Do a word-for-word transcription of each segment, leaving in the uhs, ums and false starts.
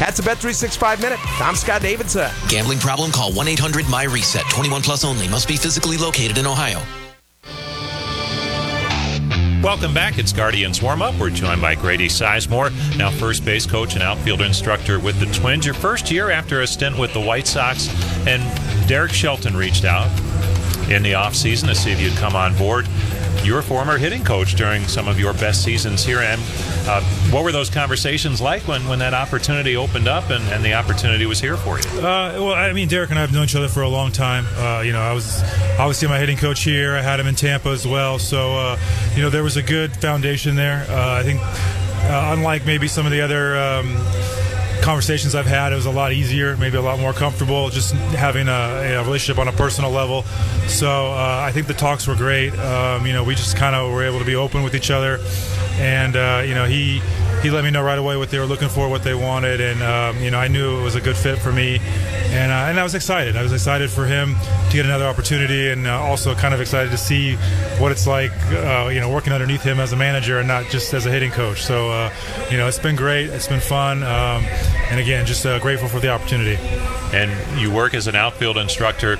That's a Bet three sixty-five Minute. I'm Scott Davidson. Gambling problem? Call one eight hundred my reset. twenty-one plus only. Must be physically located in Ohio. Welcome back. It's Guardians Warm-Up. We're joined by Grady Sizemore, now first base coach and outfield instructor with the Twins. Your first year after a stint with the White Sox, and Derek Shelton reached out in the offseason to see if you'd come on board. You're a former hitting coach during some of your best seasons here. And uh, what were those conversations like when, when that opportunity opened up and, and the opportunity was here for you? Uh, well, I mean, Derek and I have known each other for a long time. Uh, you know, I was obviously my hitting coach here. I had him in Tampa as well. So, uh, you know, there was a good foundation there. Uh, I think uh, unlike maybe some of the other um, conversations I've had, it was a lot easier, maybe a lot more comfortable, just having a, a relationship on a personal level. So uh, I think the talks were great. Um, you know, we just kind of were able to be open with each other, and uh, you know, he he let me know right away what they were looking for, what they wanted, and um, you know, I knew it was a good fit for me, and uh, and I was excited. I was excited for him to get another opportunity, and uh, also kind of excited to see what it's like, uh, you know, working underneath him as a manager and not just as a hitting coach. So uh, you know, it's been great. It's been fun. Um, And again, just uh, grateful for the opportunity. And you work as an outfield instructor,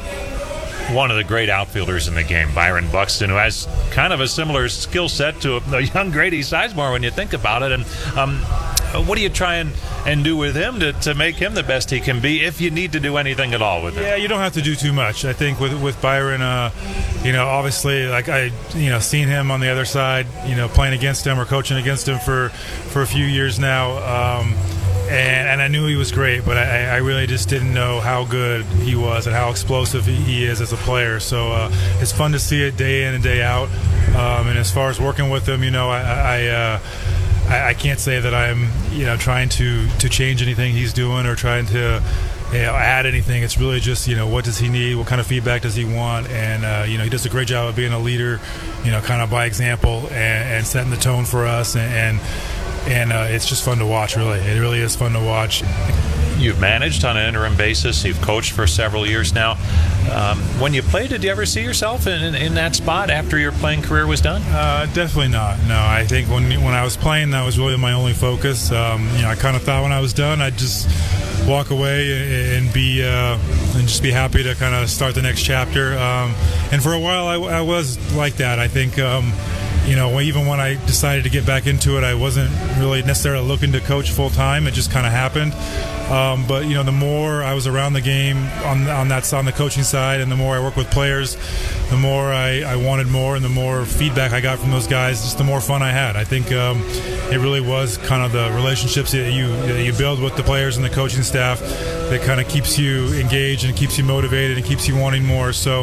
one of the great outfielders in the game, Byron Buxton, who has kind of a similar skill set to a, a young Grady Sizemore when you think about it. And um, what do you try and, and do with him to, to make him the best he can be, if you need to do anything at all with him? Yeah, you don't have to do too much. I think with with Byron, uh, you know, obviously, like I, you know, seen him on the other side, you know, playing against him or coaching against him for, for a few years now. Um, And, and I knew he was great, but I, I really just didn't know how good he was and how explosive he, he is as a player. So uh, it's fun to see it day in and day out. Um, and as far as working with him, you know, I I, uh, I I can't say that I'm, you know, trying to, to change anything he's doing or trying to, you know, add anything. It's really just, you know, what does he need? What kind of feedback does he want? And, uh, you know, he does a great job of being a leader, you know, kind of by example and, and setting the tone for us. And, and And uh, it's just fun to watch, really. It really is fun to watch. You've managed on an interim basis. You've coached for several years now. Um, when you played, did you ever see yourself in, in, in that spot after your playing career was done? Uh, definitely not. No, I think when when I was playing, that was really my only focus. Um, you know, I kind of thought when I was done, I'd just walk away and be uh, and just be happy to kind of start the next chapter. Um, and for a while, I, I was like that. I think. Um, You know, even when I decided to get back into it, I wasn't really necessarily looking to coach full time. It just kind of happened. Um, but you know, the more I was around the game on on that on the coaching side, and the more I worked with players, the more I, I wanted more, and the more feedback I got from those guys, just the more fun I had. I think um, it really was kind of the relationships that you that you build with the players and the coaching staff that kind of keeps you engaged and keeps you motivated and keeps you wanting more. So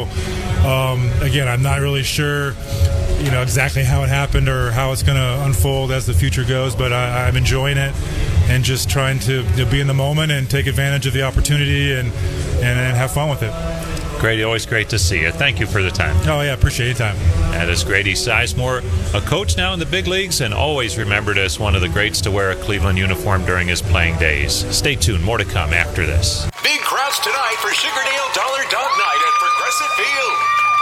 um, again, I'm not really sure, you know, exactly how it happened or how it's going to unfold as the future goes, but I, I'm enjoying it and just trying to, to be in the moment and take advantage of the opportunity and, and, and have fun with it. Grady, always great to see you. Thank you for the time. Oh, yeah, appreciate your time. That is Grady Sizemore, a coach now in the big leagues and always remembered as one of the greats to wear a Cleveland uniform during his playing days. Stay tuned. More to come after this. Big crowds tonight for Sugardale Dollar Dog Night at Progressive Field.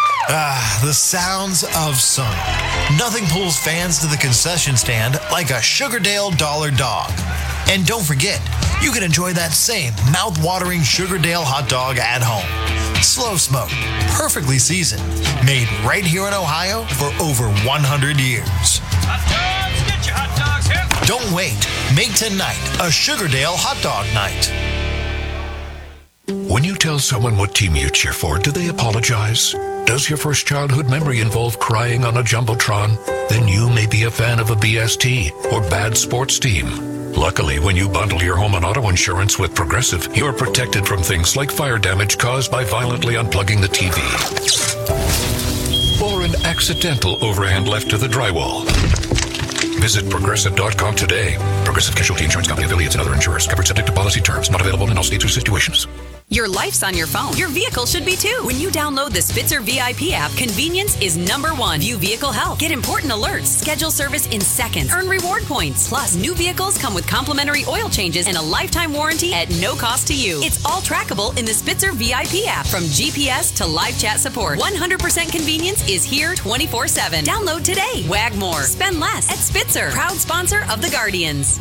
Ah, the sounds of summer. Nothing pulls fans to the concession stand like a Sugardale Dollar Dog. And don't forget, you can enjoy that same mouth-watering Sugardale hot dog at home. Slow smoked, perfectly seasoned, made right here in Ohio for over one hundred years. Hot dogs, get your hot dogs here. Don't wait. Make tonight a Sugardale hot dog night. When you tell someone what team you cheer for, do they apologize? Does your first childhood memory involve crying on a Jumbotron? Then you may be a fan of a B S T or bad sports team. Luckily, when you bundle your home and auto insurance with Progressive, you're protected from things like fire damage caused by violently unplugging the T V or an accidental overhand left to the drywall. Visit Progressive dot com today. Progressive Casualty Insurance Company, affiliates, and other insurers. Covered subject to policy terms. Not available in all states or situations. Your life's on your phone. Your vehicle should be too. When you download the Spitzer V I P app, convenience is number one. View vehicle health. Get important alerts. Schedule service in seconds. Earn reward points. Plus, new vehicles come with complimentary oil changes and a lifetime warranty at no cost to you. It's all trackable in the Spitzer V I P app. From G P S to live chat support, one hundred percent convenience is here twenty-four seven. Download today. Wag more. Spend less at Spitzer. Proud sponsor of the Guardians.